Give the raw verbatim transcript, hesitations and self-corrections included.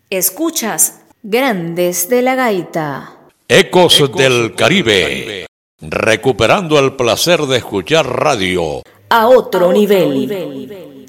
Escuchas Grandes de la Gaita. Ecos, Ecos del Caribe. Caribe. Recuperando el placer de escuchar radio a otro, a otro nivel. nivel.